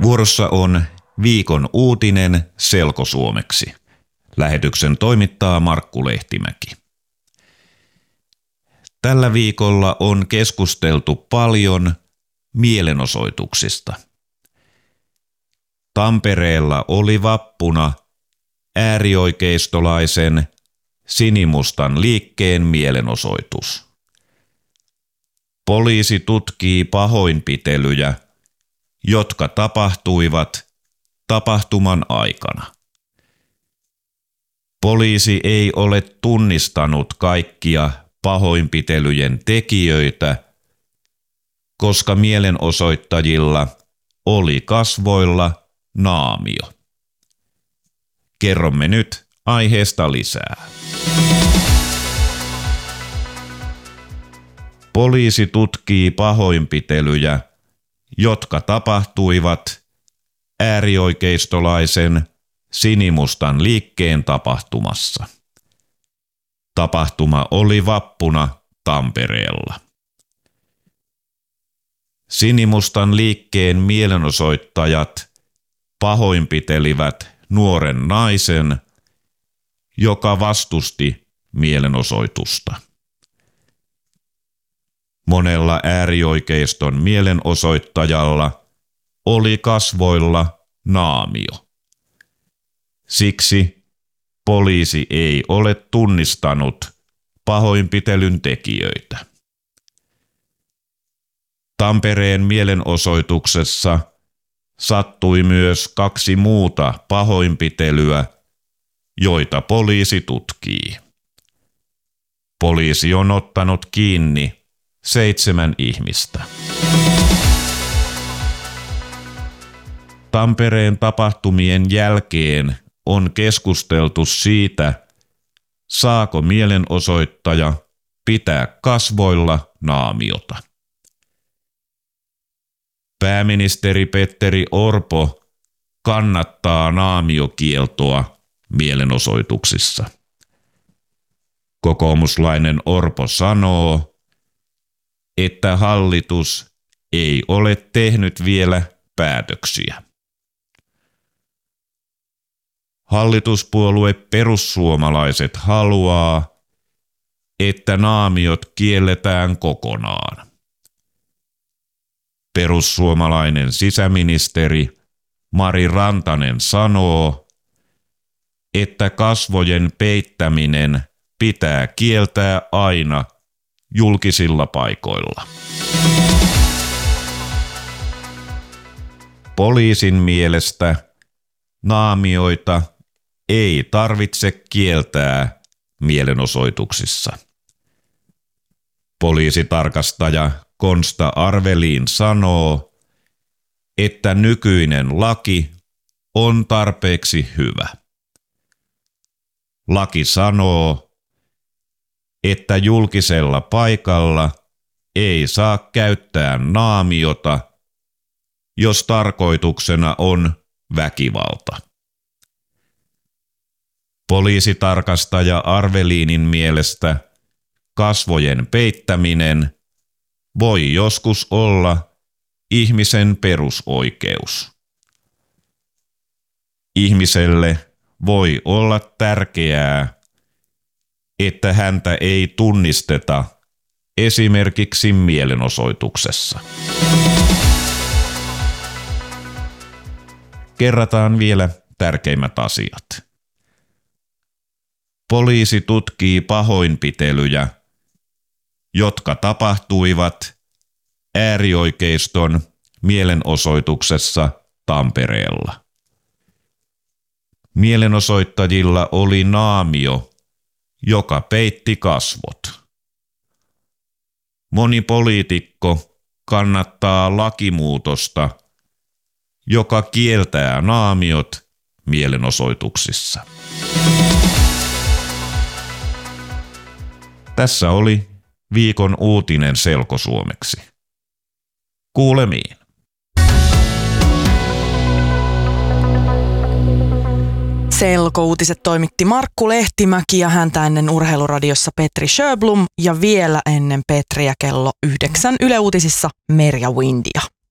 Vuorossa on viikon uutinen selkosuomeksi. Lähetyksen toimittaa Markku Lehtimäki. Tällä viikolla on keskusteltu paljon mielenosoituksista. Tampereella oli vappuna äärioikeistolaisen sinimustan liikkeen mielenosoitus. Poliisi tutkii pahoinpitelyjä, jotka tapahtuivat tapahtuman aikana. Poliisi ei ole tunnistanut kaikkia pahoinpitelyjen tekijöitä, koska mielenosoittajilla oli kasvoilla naamio. Kerromme nyt aiheesta lisää. Poliisi tutkii pahoinpitelyjä, jotka tapahtuivat äärioikeistolaisen sinimustan liikkeen tapahtumassa. Tapahtuma oli vappuna Tampereella. Sinimustan liikkeen mielenosoittajat pahoinpitelivät nuoren naisen, joka vastusti mielenosoitusta. Monella äärioikeiston mielenosoittajalla oli kasvoilla naamio. Siksi poliisi ei ole tunnistanut pahoinpitelyn tekijöitä. Tampereen mielenosoituksessa sattui myös 2 muuta pahoinpitelyä, joita poliisi tutkii. Poliisi on ottanut kiinni 7 ihmistä. Tampereen tapahtumien jälkeen on keskusteltu siitä, saako mielenosoittaja pitää kasvoilla naamiota. Pääministeri Petteri Orpo kannattaa naamiokieltoa mielenosoituksissa. Kokoomuslainen Orpo sanoo, että hallitus ei ole tehnyt vielä päätöksiä. Hallituspuolue Perussuomalaiset haluaa, että naamiot kielletään kokonaan. Perussuomalainen sisäministeri Mari Rantanen sanoo, että kasvojen peittäminen pitää kieltää aina julkisilla paikoilla. Poliisin mielestä naamioita ei tarvitse kieltää mielenosoituksissa. Poliisitarkastaja Konsta Arvelin sanoo, että nykyinen laki on tarpeeksi hyvä. Laki sanoo, että julkisella paikalla ei saa käyttää naamiota, jos tarkoituksena on väkivalta. Poliisitarkastaja Arvelinin mielestä kasvojen peittäminen voi joskus olla ihmisen perusoikeus. Ihmiselle voi olla tärkeää, että häntä ei tunnisteta esimerkiksi mielenosoituksessa. Kerrataan vielä tärkeimmät asiat. Poliisi tutkii pahoinpitelyjä, jotka tapahtuivat äärioikeiston mielenosoituksessa Tampereella. Mielenosoittajilla oli naamio, joka peitti kasvot. Moni poliitikko kannattaa lakimuutosta, joka kieltää naamiot mielenosoituksissa. Tässä oli viikon uutinen selkosuomeksi. Kuulemiin. Selkouutiset toimitti Markku Lehtimäki ja häntä ennen Urheiluradiossa Petri Sjöblom ja vielä ennen Petriä kello 9 Yle Uutisissa Merja Windia.